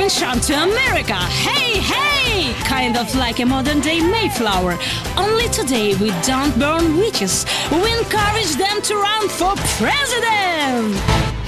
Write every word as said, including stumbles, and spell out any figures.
attention to America. Hey, hey! Kind of like a modern day Mayflower. Only today we don't burn witches. We encourage them to run for president.